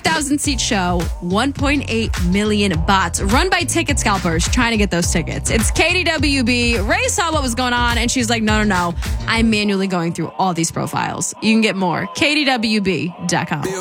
8,000-seat show, 1.8 million bots, run by ticket scalpers trying to get those tickets. It's KDWB. Ray saw what was going on, and she's like, no. I'm manually going through all these profiles. You can get more. KDWB.com.